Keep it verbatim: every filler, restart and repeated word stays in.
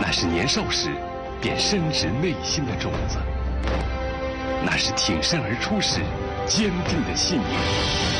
那是年少时便深植内心的种子，那是挺身而出时坚定的信念。